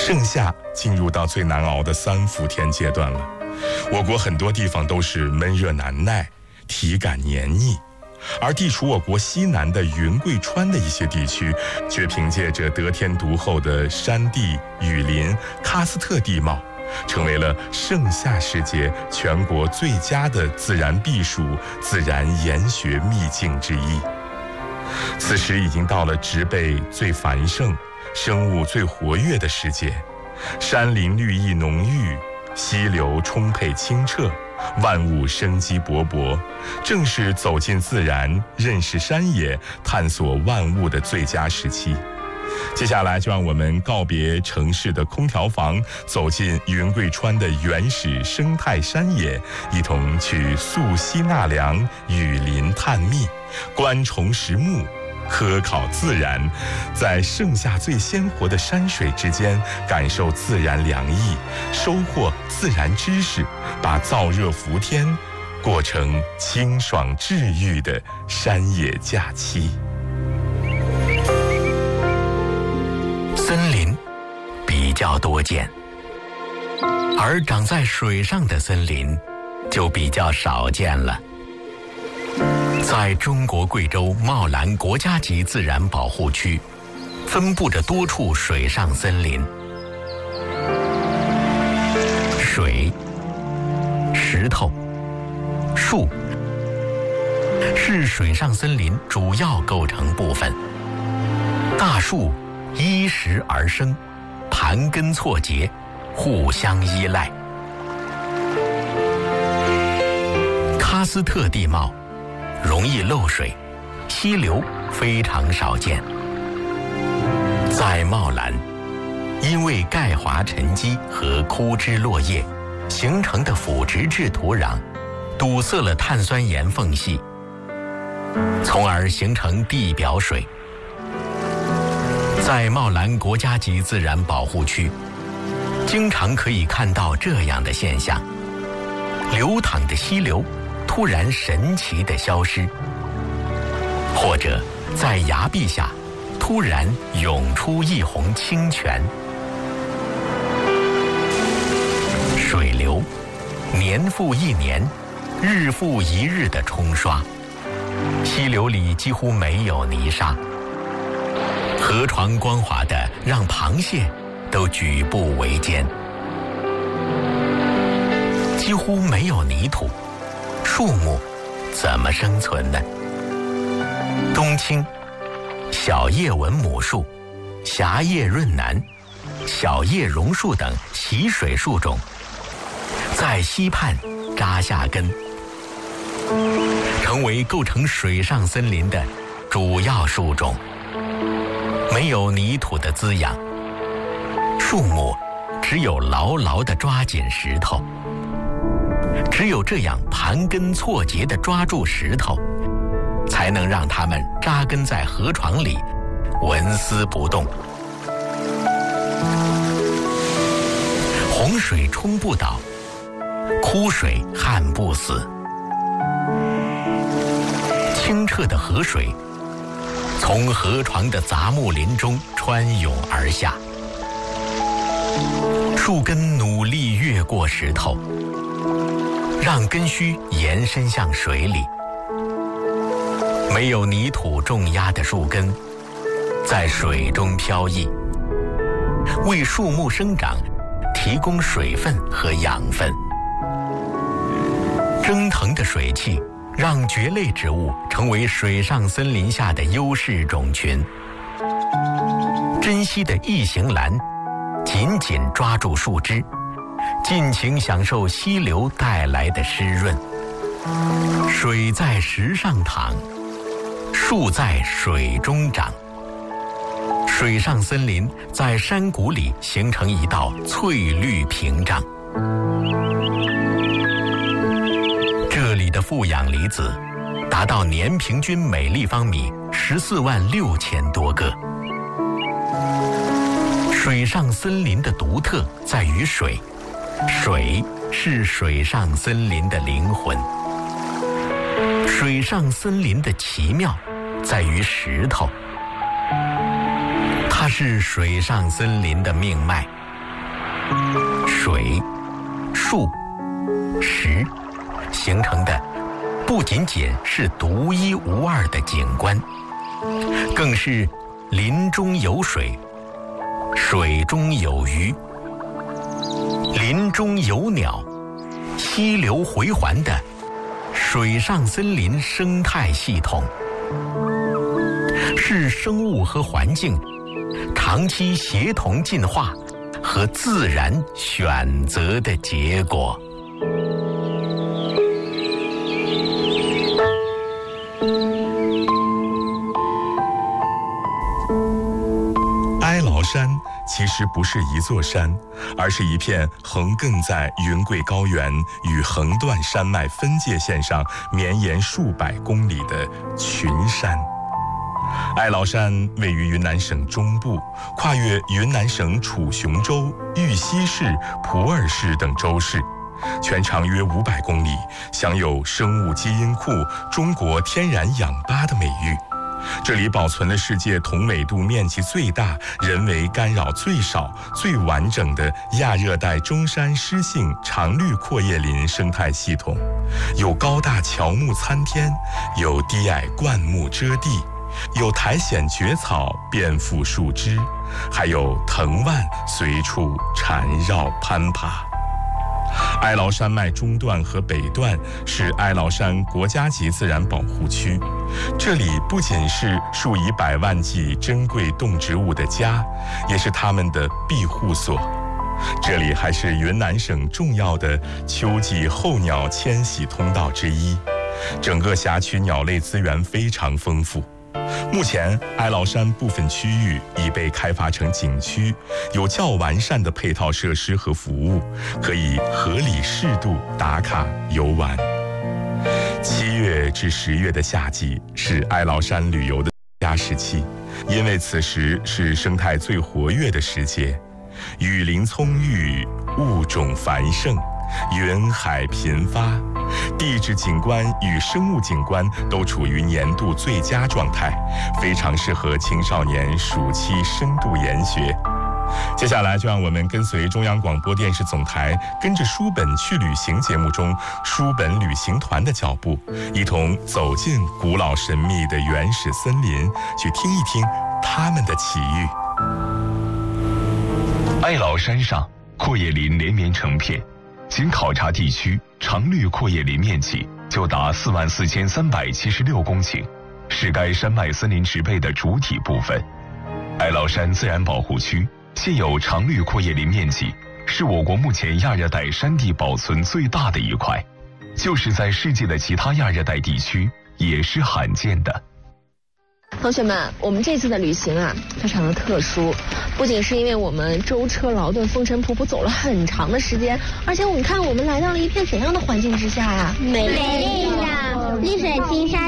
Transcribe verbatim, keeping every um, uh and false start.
盛夏进入到最难熬的三伏天阶段了，我国很多地方都是闷热难耐，体感黏腻，而地处我国西南的云贵川的一些地区，却凭借着得天独厚的山地、雨林、喀斯特地貌，成为了盛夏时节全国最佳的自然避暑、自然研学秘境之一。此时已经到了植被最繁盛、生物最活跃的时节，山林绿意浓郁，溪流充沛清澈，万物生机勃勃，正是走进自然、认识山野、探索万物的最佳时期。接下来就让我们告别城市的空调房，走进云贵川的原始生态山野，一同去溯溪纳凉、雨林探秘、观虫识木、科考自然，在盛夏最鲜活的山水之间，感受自然凉意，收获自然知识，把燥热伏天过成清爽治愈的山野假期。 森林比较多见，而长在水上的森林就比较少见了。在中国贵州茂兰国家级自然保护区，分布着多处水上森林。水、石头、树是水上森林主要构成部分。大树依石而生，盘根错节，互相依赖。喀斯特地貌容易漏水，溪流非常少见。在茂兰，因为钙华沉积和枯枝落叶形成的腐殖质土壤，堵塞了碳酸盐缝隙，从而形成地表水。在茂兰国家级自然保护区，经常可以看到这样的现象：流淌的溪流突然神奇地消失，或者在崖壁下突然涌出一泓清泉。水流年复一年，日复一日的冲刷，溪流里几乎没有泥沙，河床光滑的让螃蟹都举步维艰。几乎没有泥土，树木怎么生存呢？冬青、小叶文母树、狭叶润楠、小叶榕树等习水树种在溪畔扎下根，成为构成水上森林的主要树种。没有泥土的滋养，树木只有牢牢地抓紧石头。只有这样盘根错节地抓住石头，才能让它们扎根在河床里，纹丝不动。洪水冲不倒，枯水旱不死。清澈的河水从河床的杂木林中穿涌而下，树根努力越过石头，让根须延伸向水里。没有泥土重压的树根在水中飘逸，为树木生长提供水分和养分。蒸腾的水汽让蕨类植物成为水上森林下的优势种群。珍稀的异形兰紧紧抓住树枝，尽情享受溪流带来的湿润。水在石上躺，树在水中长。水上森林在山谷里形成一道翠绿屏障。这里的负氧离子达到年平均每立方米十四万六千多个。水上森林的独特在于水，水是水上森林的灵魂。水上森林的奇妙在于石头，它是水上森林的命脉， 水、树、石形成的不仅仅是独一无二的景观，更是林中有水，水中有鱼，林中有鸟，溪流回环的水上森林生态系统，是生物和环境长期协同进化和自然选择的结果。 哀牢山其实不是一座山，而是一片横亘在云贵高原与横断山脉分界线上绵延数百公里的群山。哀牢山位于云南省中部，跨越云南省楚雄州、玉溪市、普洱市等州市，全长约五百公里，享有生物基因库中国天然氧吧的美誉。这里保存了世界同纬度面积最大、人为干扰最少、最完整的亚热带中山湿性常绿阔叶林生态系统，有高大乔木参天，有低矮灌木遮地，有苔藓蕨草遍覆树枝，还有藤蔓随处缠绕攀爬。哀牢山脉中段和北段是哀牢山国家级自然保护区，这里不仅是数以百万计珍贵动植物的家，也是它们的庇护所。这里还是云南省重要的秋季候鸟迁徙通道之一，整个辖区鸟类资源非常丰富。目前，哀牢山部分区域已被开发成景区，有较完善的配套设施和服务，可以合理适度打卡游玩。七月至十月的夏季是哀牢山旅游的最佳时期，因为此时是生态最活跃的时节，雨林葱郁，物种繁盛，云海频发，地质景观与生物景观都处于年度最佳状态，非常适合青少年暑期深度研学。接下来就让我们跟随中央广播电视总台跟着书本去旅行节目中书本旅行团的脚步，一同走进古老神秘的原始森林，去听一听它们的起域。 哀牢山上阔叶林连绵成片，经考察地区常绿阔叶林面积就达四万四千三百七十六公顷，是该山脉森林植被的主体部分。哀牢山自然保护区现有常绿阔叶林面积是我国目前亚热带山地保存最大的一块，就是在世界的其他亚热带地区也是罕见的。 同学们，我们这次的旅行啊，非常的特殊，不仅是因为我们舟车劳顿、风尘仆仆走了很长的时间，而且我们看我们来到了一片怎样的环境之下呀？ 美丽的绿水青山。